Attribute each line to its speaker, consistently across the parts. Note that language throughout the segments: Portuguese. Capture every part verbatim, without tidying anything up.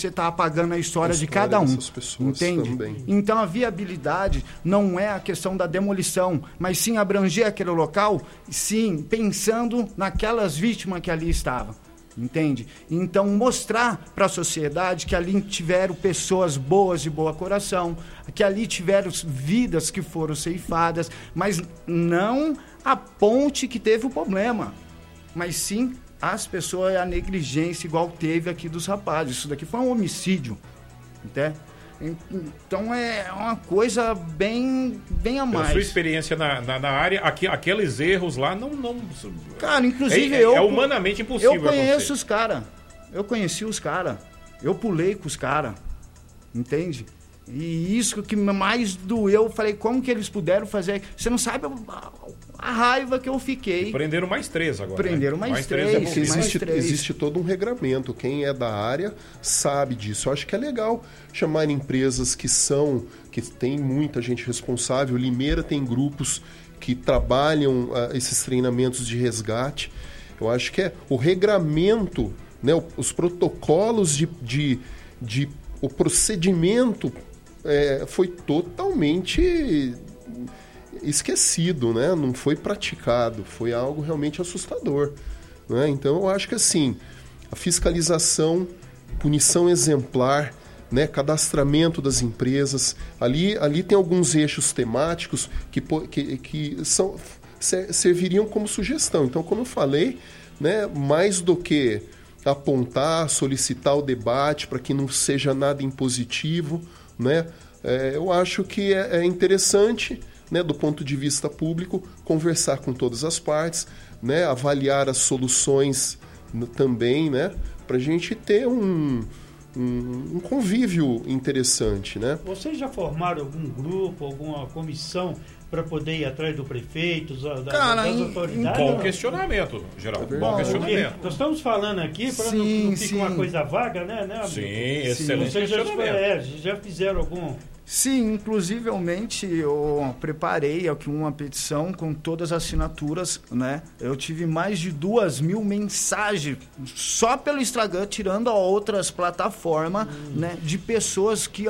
Speaker 1: você está apagando a história, a história de cada um.
Speaker 2: Pessoas,
Speaker 1: entende?
Speaker 2: Também.
Speaker 1: Então a viabilidade não é a questão da demolição, mas sim abranger aquele local, sim, pensando naquelas vítimas que ali estavam. Entende? Então mostrar para a sociedade que ali tiveram pessoas boas de bom coração, que ali tiveram vidas que foram ceifadas, mas não a ponte que teve o problema, mas sim as pessoas, a negligência igual teve aqui dos rapazes. Isso daqui foi um homicídio, entende? Então é uma coisa bem, bem a mais.
Speaker 3: A sua experiência na, na, na área, aqui, aqueles erros lá não... não
Speaker 1: cara, inclusive
Speaker 3: é,
Speaker 1: eu...
Speaker 3: É humanamente impossível.
Speaker 1: Eu conheço os caras. Eu conheci os caras. Eu pulei com os caras. Entende? E isso que mais doeu, eu falei, como que eles puderam fazer? Você não sabe a, a raiva que eu fiquei.
Speaker 3: E prenderam mais três agora.
Speaker 1: Prenderam
Speaker 3: né?
Speaker 1: mais, mais três. três,
Speaker 2: é existe,
Speaker 1: mais três.
Speaker 2: Existe todo um regramento. Quem é da área sabe disso. Eu acho que é legal chamar empresas que são, que tem muita gente responsável. Limeira tem grupos que trabalham uh, esses treinamentos de resgate. Eu acho que é o regramento, né, os protocolos de, de, de o procedimento é, foi totalmente esquecido, né? Não foi praticado, foi algo realmente assustador, né? Então eu acho que assim, a fiscalização, punição exemplar, né? Cadastramento das empresas, ali, ali tem alguns eixos temáticos que, que, que são, serviriam como sugestão. Então, como eu falei, né? Mais do que apontar, solicitar o debate para que não seja nada impositivo, né? É, eu acho que é, é interessante, né, do ponto de vista público, conversar com todas as partes, né, avaliar as soluções n- também, né, para a gente ter um, um, um convívio interessante, né?
Speaker 4: Vocês já formaram algum grupo, alguma comissão para poder ir atrás do prefeito, da,
Speaker 1: Cara,
Speaker 4: das
Speaker 1: em,
Speaker 4: autoridades?
Speaker 3: Bom questionamento, Geraldo.
Speaker 2: É
Speaker 3: Bom questionamento.
Speaker 4: Nós estamos falando aqui para não, não ficar uma coisa vaga, né? né
Speaker 3: Sim, excelente
Speaker 4: Vocês já,
Speaker 3: questionamento.
Speaker 4: é, já fizeram algum...
Speaker 1: Sim, inclusivelmente eu preparei aqui uma petição com todas as assinaturas, né? Eu tive mais de duas mil mensagens só pelo Instagram, tirando a outras plataformas, hum. né? De pessoas que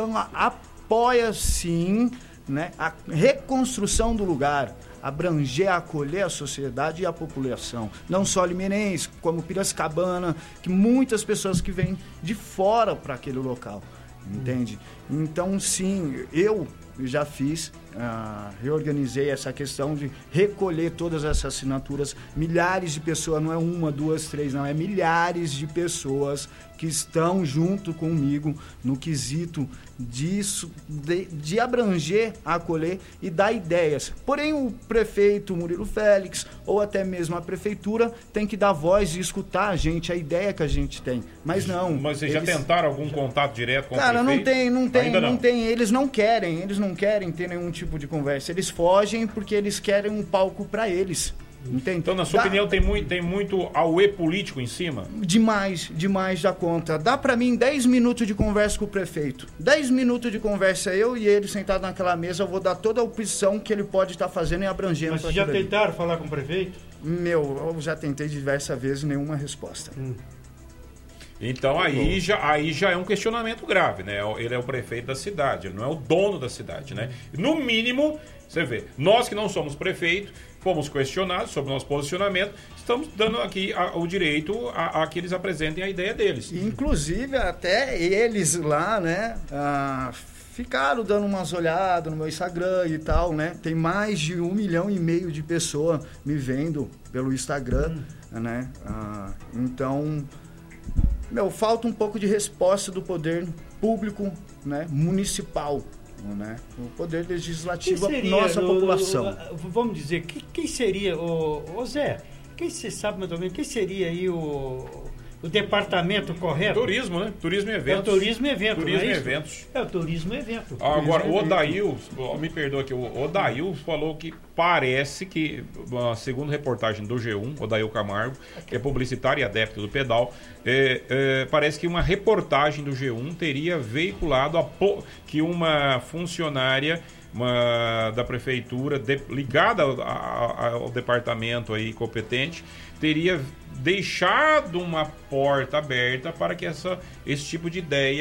Speaker 1: apoiam, sim, né? A reconstrução do lugar, abranger, acolher a sociedade e a população, não só limeirense, como Piracicabana, que muitas pessoas que vêm de fora para aquele local. Entende? Então, sim, eu já fiz, uh, reorganizei essa questão de recolher todas essas assinaturas, milhares de pessoas, não é uma, duas, três, não, é milhares de pessoas que estão junto comigo no quesito disso, de, de abranger, acolher e dar ideias. Porém, o prefeito Murilo Félix, ou até mesmo a prefeitura, tem que dar voz e escutar a gente, a ideia que a gente tem. Mas não.
Speaker 3: Mas vocês eles... já tentaram algum contato direto com
Speaker 1: Cara,
Speaker 3: o prefeito?
Speaker 1: Cara, não tem, não tem,
Speaker 3: Ainda
Speaker 1: não,
Speaker 3: não
Speaker 1: tem. Eles não querem, eles não querem ter nenhum tipo de conversa. Eles fogem porque eles querem um palco para eles. Entende?
Speaker 3: Então, na sua
Speaker 1: Dá...
Speaker 3: opinião, tem muito, tem muito auê político em cima?
Speaker 1: Demais, demais da conta. Dá pra mim dez minutos de conversa com o prefeito. dez minutos de conversa, eu e ele sentado naquela mesa, eu vou dar toda a opção que ele pode estar fazendo e abrangendo.
Speaker 4: Mas já tentaram ali. falar com o prefeito?
Speaker 1: Meu, eu já tentei diversas vezes, nenhuma resposta.
Speaker 4: Hum.
Speaker 3: Então aí já, aí já é um questionamento grave, né? Ele é o prefeito da cidade, ele não é o dono da cidade, né? No mínimo, você vê, nós que não somos prefeito, fomos questionados sobre o nosso posicionamento, estamos dando aqui a, o direito a, a que eles apresentem a ideia deles.
Speaker 1: Inclusive, até eles lá, né, ah, ficaram dando umas olhadas no meu Instagram e tal, né? Tem mais de um milhão e meio de pessoas me vendo pelo Instagram, hum. né? Ah, então... Meu, falta um pouco de resposta do poder público, né, municipal, né, o poder legislativo da nossa
Speaker 4: o,
Speaker 1: população.
Speaker 4: O, vamos dizer, quem, quem seria, o, o Zé, quem você sabe mais ou menos, quem seria aí o, o departamento correto?
Speaker 3: Turismo, né? Turismo e eventos.
Speaker 4: É o turismo e eventos,
Speaker 3: Turismo
Speaker 4: não é
Speaker 3: e
Speaker 4: isso?
Speaker 3: eventos.
Speaker 4: É o turismo e evento.
Speaker 3: Agora,
Speaker 4: turismo
Speaker 3: o Odail, me perdoa aqui, o Odail falou que parece que, segundo reportagem do G um, Odail Camargo, que é publicitário e adepto do pedal, é, é, parece que uma reportagem do G um teria veiculado a po- que uma funcionária uma, da prefeitura de, ligada ao, ao, ao departamento aí competente teria deixado uma porta aberta para que essa, esse tipo de ideia